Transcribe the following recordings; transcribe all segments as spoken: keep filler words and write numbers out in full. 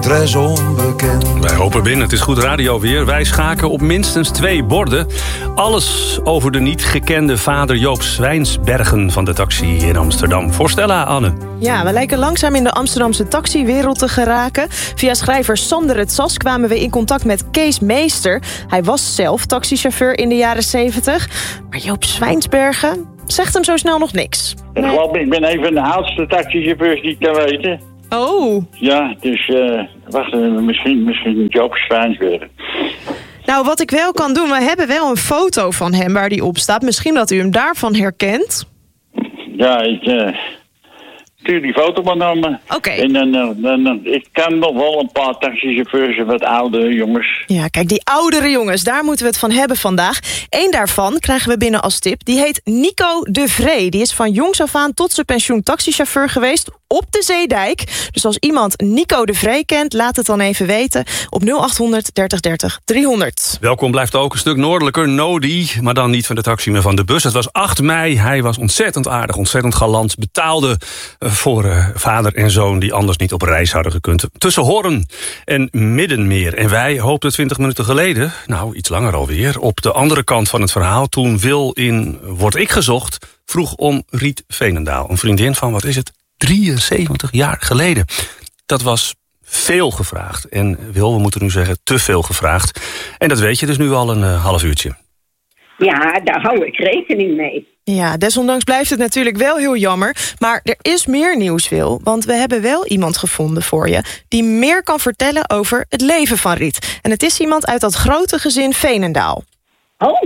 Tres onbekend. Wij hopen binnen, het is goed radio weer. Wij schaken op minstens twee borden. Alles over de niet gekende vader Joop Zwijnsbergen van de taxi in Amsterdam. Voorstellen, Anne. Ja, we lijken langzaam in de Amsterdamse taxiwereld te geraken. Via schrijver Sander het Sas kwamen we in contact met Kees Meester. Hij was zelf taxichauffeur in de jaren zeventig. Maar Joop Zwijnsbergen zegt hem zo snel nog niks. Ik geloof, ik ben een van de oudste taxichauffeurs die ik kan weten. Oh. Ja, dus uh, wacht even, misschien, misschien Joop Zwijnsbergen. Nou, wat ik wel kan doen, we hebben wel een foto van hem waar hij op staat. Misschien dat u hem daarvan herkent. Ja, ik uh, stuur die foto maar naar me. Oké. Okay. En dan, dan, dan, dan, ik kan nog wel een paar taxichauffeurs, wat oudere jongens. Ja, kijk, die oudere jongens, daar moeten we het van hebben vandaag. Eén daarvan krijgen we binnen als tip. Die heet Nico de Vree. Die is van jongs af aan tot zijn pensioen taxichauffeur geweest op de Zeedijk. Dus als iemand Nico de Vree kent, laat het dan even weten op nul achthonderd dertig dertig driehonderd. Welkom blijft ook een stuk noordelijker, Nodi, maar dan niet van de taxi, maar van de bus. Het was acht mei, hij was ontzettend aardig, ontzettend galant, betaalde voor uh, vader en zoon die anders niet op reis hadden gekund. Tussen Hoorn en Middenmeer. En wij hoopten twintig minuten geleden, nou iets langer alweer, op de andere kant van het verhaal, toen Wil in Word ik gezocht vroeg om Riet Veenendaal. Een vriendin van, wat is het, drieënzeventig jaar geleden. Dat was veel gevraagd. En Wil, we moeten nu zeggen, te veel gevraagd. En dat weet je dus nu al een uh, half uurtje. Ja, daar hou ik rekening mee. Ja, desondanks blijft het natuurlijk wel heel jammer. Maar er is meer nieuws, Wil. Want we hebben wel iemand gevonden voor je die meer kan vertellen over het leven van Riet. En het is iemand uit dat grote gezin Veenendaal. Oh,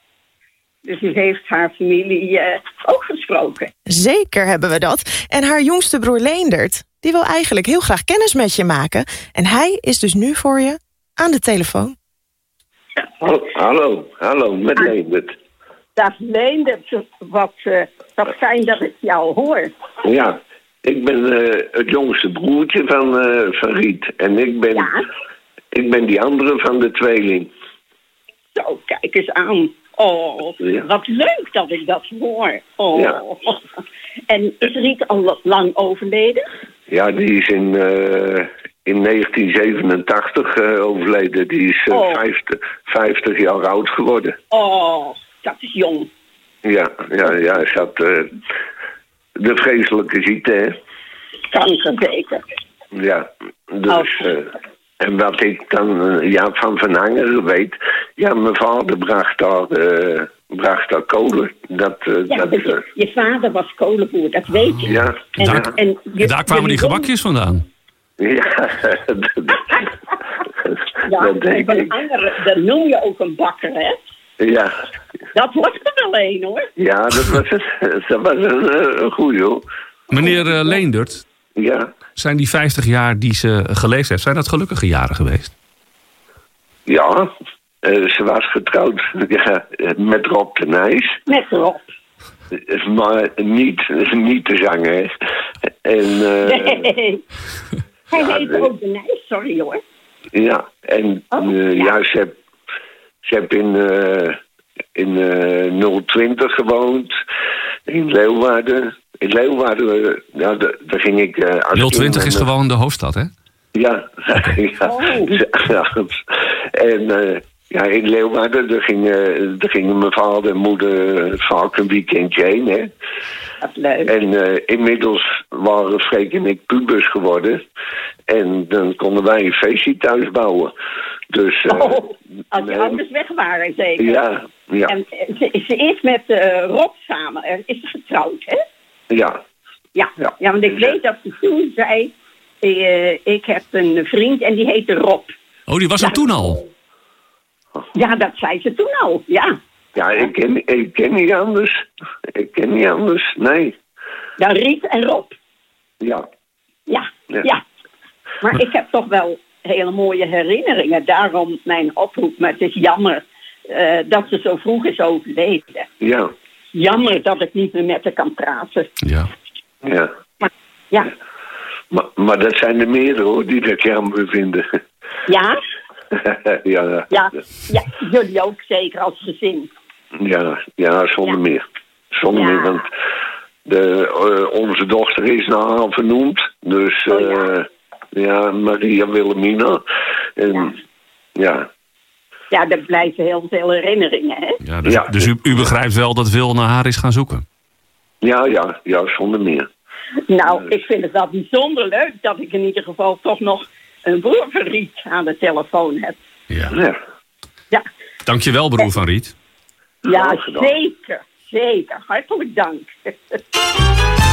dus u heeft haar familie uh, ook gesproken? Zeker hebben we dat. En haar jongste broer Leendert, die wil eigenlijk heel graag kennis met je maken. En hij is dus nu voor je aan de telefoon. Hallo, hallo, hallo met Leendert. Dag Leendert, wat, uh, wat fijn dat ik jou hoor. Ja, ik ben uh, het jongste broertje van, uh, van Riet. En ik ben, ja? ik ben die andere van de tweeling. Zo, kijk eens aan. Oh, ja. Wat leuk dat ik dat hoor. Oh. Ja. En is Riet al lang overleden? Ja, die is in, uh, in negentien zevenentachtig uh, overleden. Die is uh, oh. vijftig, vijftig jaar oud geworden. Oh, dat is jong. Ja, ja, ja, ze had uh, de vreselijke ziekte, hè. Kanker zeker. Ja, dus... Uh, En wat ik dan uh, ja, van Van Hangeren weet... Ja, mijn vader bracht daar, uh, bracht daar kolen. Dat, uh, ja, dat, dus uh, je vader was kolenboer, dat weet je. Ja. En, Daar, en, je, en daar kwamen die gebakjes vandaan. Ja, dat, ja, dat denk Van ik. Hangeren, dat noem je ook een bakker, hè? Ja. Dat was er wel een, hoor. Ja, dat was, een, dat was een, een goeie, hoor. Meneer uh, Leendert, Ja. zijn die vijftig jaar die ze geleefd heeft, zijn dat gelukkige jaren geweest? Ja, uh, ze was getrouwd ja, met Rob de Nijs. Met Rob. Maar niet, niet te zangen, hè. En, uh, nee. Hij ja, heet de, ook de Nijs, sorry hoor. Ja, en oh, uh, ja. ja, ze heb, ze heb in, uh, in uh, nul twintig gewoond, in Leeuwarden. In Leeuwarden, ja, daar, daar ging ik... Uh, nul twintig is gewoon de hoofdstad, hè? Ja, ja. Oh. ja. En uh, ja, in Leeuwarden, daar gingen, daar gingen mijn vader en moeder vaak een weekendje heen, hè. Dat is leuk. En uh, inmiddels waren Freek en ik pubers geworden. En dan konden wij een feestje thuis bouwen. Dus, uh, oh, als je nee, ouders weg waren, zeker. Ja, ja. En ze, ze is met uh, Rob samen, uh, is ze getrouwd, hè? Ja. Ja, ja. ja want ik weet dat ze toen zei... Uh, ik heb een vriend en die heette Rob. Oh, die was er ja. toen al? Ja, dat zei ze toen al, ja. Ja, ik ken, ik ken niet anders. Ik ken niet anders, nee. Ja, Riet en Rob. Ja. Ja, ja. ja. Maar ik heb toch wel hele mooie herinneringen. Daarom mijn oproep. Maar het is jammer uh, dat ze zo vroeg is overleden. Ja. Jammer dat ik niet meer met haar kan praten. Ja. Ja. Maar, ja. Maar, maar dat zijn er meerdere, hoor, die dat jammer vinden. Ja? ja, ja? Ja, jullie ook zeker als gezin. Ja, ja, zonder ja. meer. Zonder ja. meer, want de, uh, onze dochter is naar haar vernoemd. Dus uh, oh, ja. Ja, Maria Wilhelmina. En, ja. ja. Ja, er blijven heel veel herinneringen, hè? Ja, dus Ja. dus u, u begrijpt wel dat Wil naar haar is gaan zoeken? Ja, ja, ja, zonder meer. Nou, ik vind het wel bijzonder leuk dat ik in ieder geval toch nog een broer van Riet aan de telefoon heb. Ja. Ja. Ja, Dankjewel, broer van Riet. ja Graag gedaan. zeker. Zeker. Hartelijk dank.